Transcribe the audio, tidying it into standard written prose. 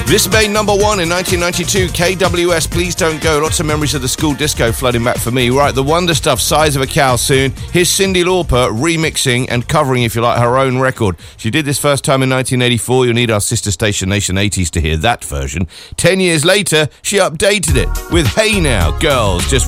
This made number one in 1992. KWS, Please Don't Go. Lots of memories of the school disco flooding back for me. Right, the Wonder Stuff, Size of a Cow soon. Here's Cyndi Lauper remixing and covering, if you like, her own record. She did this first time in 1984. You'll need our sister station Nation 80s to hear that version. 10 years later, she updated it with Hey Now, Girls. Just